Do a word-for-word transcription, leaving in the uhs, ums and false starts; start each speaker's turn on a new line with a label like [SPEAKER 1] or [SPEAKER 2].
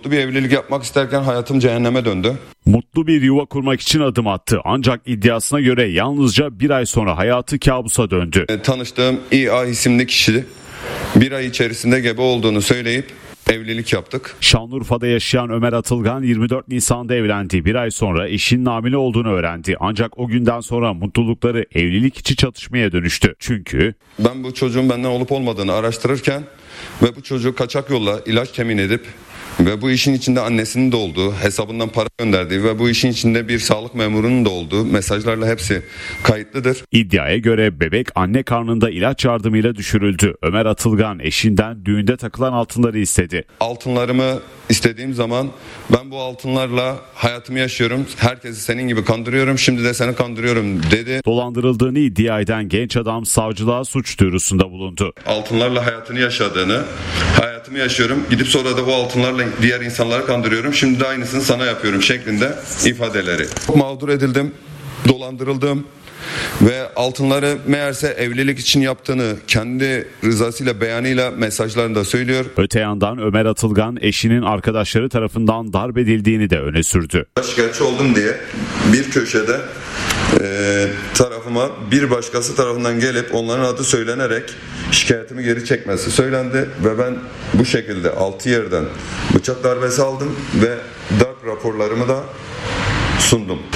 [SPEAKER 1] Mutlu bir evlilik yapmak isterken hayatım cehenneme döndü.
[SPEAKER 2] Mutlu bir yuva kurmak için adım attı. Ancak iddiasına göre yalnızca bir ay sonra hayatı kabusa döndü.
[SPEAKER 1] E, tanıştığım İ A isimli kişi bir ay içerisinde gebe olduğunu söyleyip evlilik yaptık.
[SPEAKER 2] Şanlıurfa'da yaşayan Ömer Atılgan yirmi dört Nisan'da evlendi. Bir ay sonra eşinin hamile olduğunu öğrendi. Ancak o günden sonra mutlulukları evlilik içi çatışmaya dönüştü. Çünkü
[SPEAKER 1] ben bu çocuğun benden olup olmadığını araştırırken ve bu çocuğu kaçak yolla ilaç temin edip ve bu işin içinde annesinin de olduğu, hesabından para gönderdiği ve bu işin içinde bir sağlık memurunun da olduğu mesajlarla hepsi kayıtlıdır.
[SPEAKER 2] İddiaya göre bebek anne karnında ilaç yardımıyla düşürüldü. Ömer Atılgan eşinden düğünde takılan altınları istedi.
[SPEAKER 1] Altınlarımı istediğim zaman ben bu altınlarla hayatımı yaşıyorum. Herkesi senin gibi kandırıyorum. Şimdi de seni kandırıyorum dedi.
[SPEAKER 2] Dolandırıldığını iddia eden genç adam savcılığa suç duyurusunda bulundu.
[SPEAKER 1] Altınlarla hayatını yaşadığını, hayatımı yaşıyorum. Gidip sonra da bu altınlarla diğer insanları kandırıyorum. Şimdi de aynısını sana yapıyorum şeklinde ifadeleri. Çok mağdur edildim, dolandırıldım. Ve altınları meğerse evlilik için yaptığını kendi rızasıyla, beyanıyla mesajlarında söylüyor.
[SPEAKER 2] Öte yandan Ömer Atılgan eşinin arkadaşları tarafından darp edildiğini de öne sürdü.
[SPEAKER 1] Şikayetçi oldum diye bir köşede e, tarafıma bir başkası tarafından gelip onların adı söylenerek şikayetimi geri çekmesi söylendi ve ben bu şekilde altı yerden bıçak darbesi aldım ve darp raporlarımı da sundum.